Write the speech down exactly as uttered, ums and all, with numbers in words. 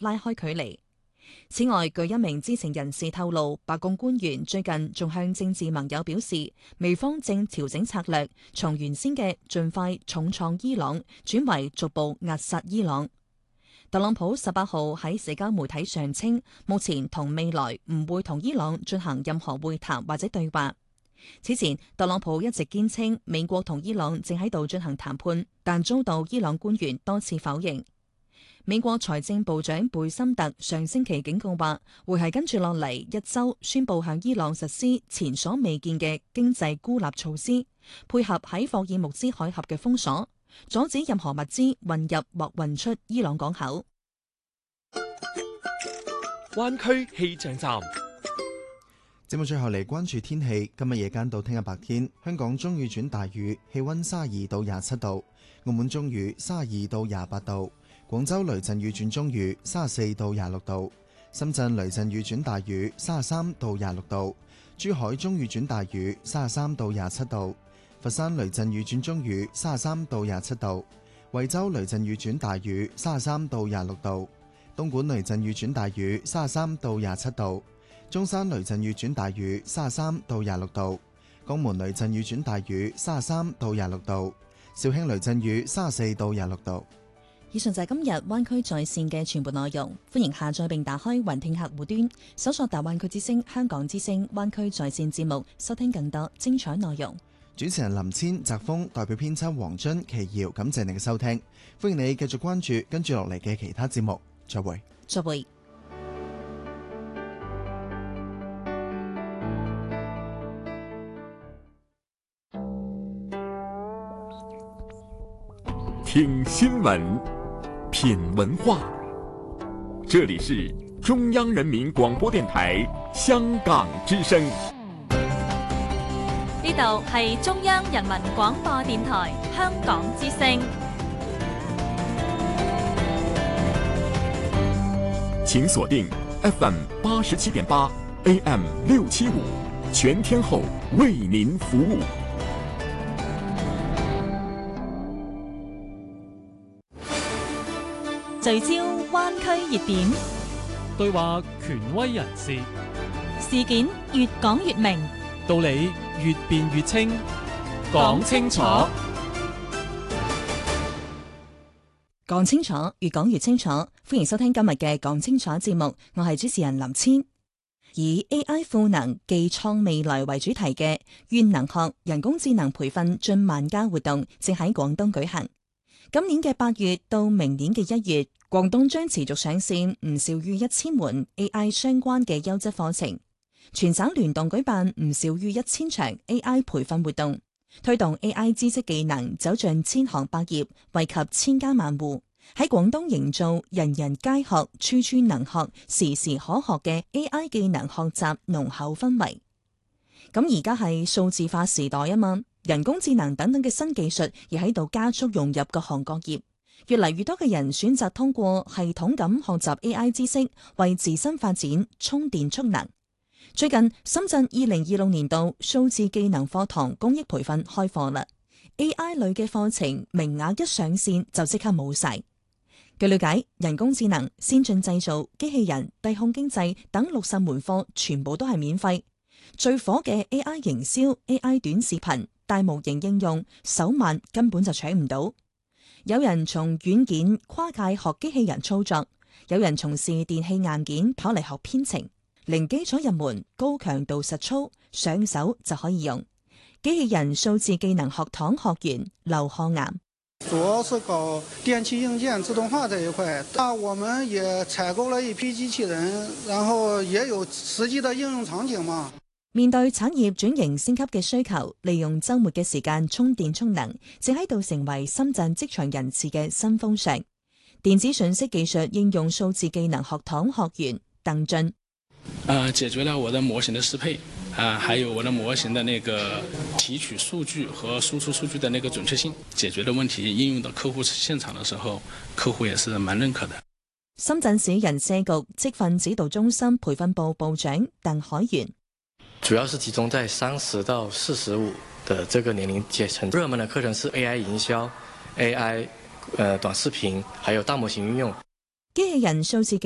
拉開距離。此外，據一名知情人士透露，白宮官員最近仲向政治盟友表示，美方正調整策略，從原先嘅盡快重創伊朗，轉為逐步壓殺伊朗。特朗普十八號喺社交媒體上稱，目前同未來唔會同伊朗進行任何會談或者對話。此前，特朗普一直堅稱美國同伊朗正喺度進行談判，但遭到伊朗官員多次否認。美國財政部長貝森特上星期警告話，會係跟住落嚟一週宣佈向伊朗實施前所未見嘅經濟孤立措施，配合喺霍爾木茲海峽嘅封鎖，阻止任何物資運入或運出伊朗港口。 灣區氣象站。 節目最後嚟關注天氣，今日夜間到聽日白天，香港中雨轉大雨，氣溫三十二到廿七度；澳門中雨三十二到廿八度；廣州雷陣雨轉中雨三十四到廿六度；深圳雷陣雨轉大雨三十三到廿六度；珠海中雨轉大雨三十三到廿七度；佛山雷陣雨轉中雨三十三到廿七度；惠州雷陣雨轉大雨三十三到廿六度；東莞雷陣雨轉大雨三十三到廿七度。中山雷陣雨轉大雨三十三到廿六度，江門雷陣雨轉大雨三十三到廿六度，肇慶雷陣雨三十四到廿六度。 以上就係今日灣區在線嘅全部內容，歡迎下載並打開雲聽客戶端，搜索大灣區之聲、香港之聲、灣區在線節目，收聽更多精彩內容。 主持人林千、澤峰，代表編輯黃津、奇瑤，感謝你嘅收聽，歡迎你繼續關注跟住落嚟嘅其他節目，再會。 再會。 听新闻，品文化，这里是中央人民广播电台香港之声。 呢度係中央人民廣播電台香港之聲。 請鎖定 F M 八十七點八 A M 六七五，全天候為您服務。 聚焦灣區熱點， 對話權威人士， 事件越講越明， 道理越辯越清，講清楚， 講清楚，越講越清楚。歡迎收聽今日嘅講清楚節目，我係主持人林千。以 A I 賦能技創未來為主題嘅願能學人工智能培訓進萬家活動正喺廣東舉行。今年嘅八月到明年嘅一月，廣東將持續上線唔少於一千門 A I 相關嘅優質課程，全省聯動舉辦唔少於一千場 A I 培訓活動，推動 A I 知識技能走進千行百業，惠及千家萬戶，喺廣東營造人人皆學、處處能學、時時可學嘅 A I 技能學習濃厚氛圍。咁而家係數字化時代啊嘛，人工智能等等嘅新技術亦喺度加速融入各行各業，越嚟越多嘅人選擇通過系統咁學習 A I 知識，為自身發展充電蓄能。最近深圳二零二六年度數字技能課堂公益培訓開課啦 ，A I 類嘅課程名額一上線就即刻冇晒。據了解，人工智能、先進製造、機器人、低空經濟等六十門課全部都係免費。最火嘅 A I 營銷、A I 短視頻、大模型應用，手慢根本就搶唔到。有人從軟件跨界學機器人操作，有人從事電器硬件跑嚟學編程，零基礎入門，高強度實操，上手就可以用。機器人數字技能學堂學員劉漢岩。 主要是搞電氣硬件自動化這一塊，那我們也採購了一批機器人，然後也有實際的應用場景嘛。 面對產業轉型升級嘅需求，利用週末嘅時間充電充能，正喺度成為深圳職場人士嘅新風尚。電子信息技術應用數字技能學堂學員鄧俊， 呃，解決了我的模型的適配，啊、呃，還有我的模型的那個提取數據和輸出數據的那個準確性，解決的問題應用到客戶現場的時候，客戶也是蠻認可的。 深圳市人社局職訓指導中心培訓部部長鄧海源。 主要是集中在三十到四十五的這個年齡階層，熱門的課程是 A I 營銷、A I 呃短視頻，還有大模型運用。 機器人數字